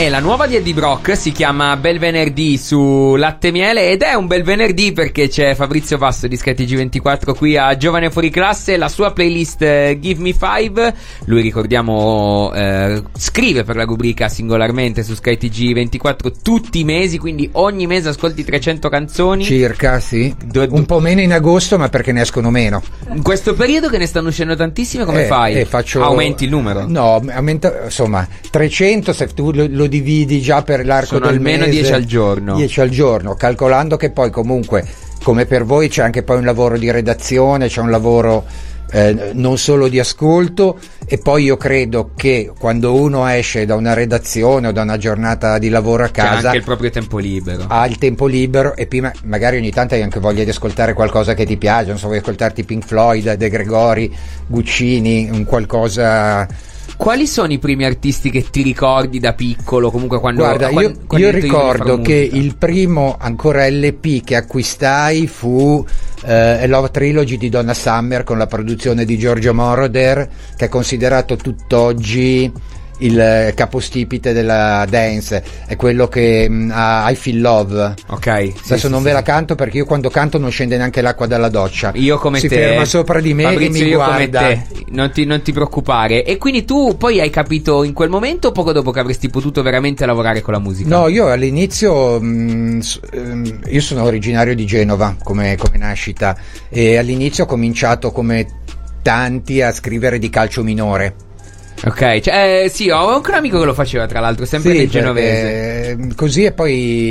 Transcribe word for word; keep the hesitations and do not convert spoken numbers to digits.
è la nuova di Eddie Brock, si chiama Bel Venerdì su Latte e Miele, ed è un bel venerdì perché c'è Fabrizio Vasto di Sky T G ventiquattro qui a Giovane Fuori Classe, la sua playlist eh, Give Me Five. Lui, ricordiamo, eh, scrive per la rubrica singolarmente su Sky T G ventiquattro tutti i mesi, quindi ogni mese ascolti trecento canzoni circa, sì. Do- do- un po' meno in agosto, ma perché ne escono meno in questo periodo che ne stanno uscendo tantissime, come eh, fai? Eh, faccio... Aumenti il numero? No, aumenta, insomma, trecento se tu lo, lo dividi già per l'arco sono del almeno mese, dieci al giorno. dieci al giorno, calcolando che poi comunque, come per voi, c'è anche poi un lavoro di redazione, c'è un lavoro eh, non solo di ascolto, e poi io credo che quando uno esce da una redazione o da una giornata di lavoro a casa, c'è anche il proprio tempo libero, ha il tempo libero, e prima magari ogni tanto hai anche voglia di ascoltare qualcosa che ti piace, non so, vuoi ascoltarti Pink Floyd, De Gregori, Guccini, un qualcosa. Quali sono i primi artisti che ti ricordi da piccolo? Comunque quando Guarda, quando, io, quando io io ricordo che il primo ancora L P che acquistai fu eh, Love Trilogy di Donna Summer, con la produzione di Giorgio Moroder, che è considerato tutt'oggi il capostipite della dance, è quello che mh, ha I Feel Love. Ok, adesso sì, non sì, ve sì. la canto perché io quando canto non scende neanche l'acqua dalla doccia. Io come si te, ferma sopra di me, Fabrizio, e mi io guarda. come te, non ti, non ti preoccupare. E quindi tu poi hai capito in quel momento o poco dopo che avresti potuto veramente lavorare con la musica? No, io all'inizio mh, io sono originario di Genova come, come nascita, e all'inizio ho cominciato come tanti a scrivere di calcio minore. Ok, cioè, eh, sì, ho anche un amico che lo faceva, tra l'altro, sempre Sì, del genovese. perché, così, e poi